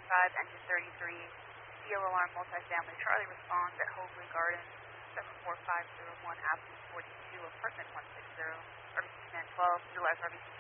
engine 33, field alarm multifamily. Charlie responds at Hoadley Gardens, 74501 Avenue 42, apartment 160, RBC 1012, utilize RBC